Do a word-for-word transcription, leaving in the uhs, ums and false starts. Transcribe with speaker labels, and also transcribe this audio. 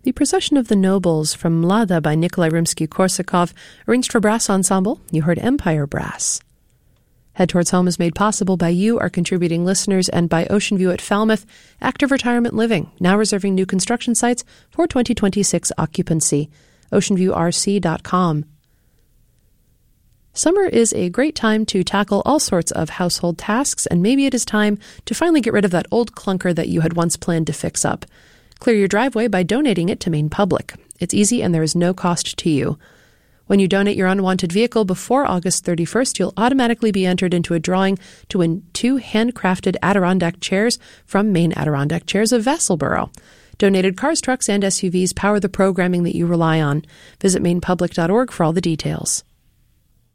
Speaker 1: The Procession of the Nobles from Mlada by Nikolai Rimsky-Korsakov, arranged for brass ensemble. You heard Empire Brass. Head Towards Home is made possible by you, our contributing listeners, and by Ocean View at Falmouth, Active Retirement Living, now reserving new construction sites for twenty twenty-six occupancy. ocean view r c dot com. Summer is a great time to tackle all sorts of household tasks, and maybe it is time to finally get rid of that old clunker that you had once planned to fix up. Clear your driveway by donating it to Maine Public. It's easy and there is no cost to you. When you donate your unwanted vehicle before August thirty-first, you'll automatically be entered into a drawing to win two handcrafted Adirondack chairs from Maine Adirondack Chairs of Vassalboro. Donated cars, trucks, and S U Vs power the programming that you rely on. Visit maine public dot org for all the details.